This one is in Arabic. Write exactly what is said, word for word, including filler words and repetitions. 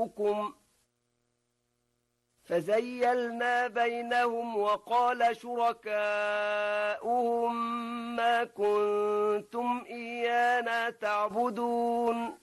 شركاؤكم فزيلنا بينهم وقال شركاؤهم ما كنتم إيانا تعبدون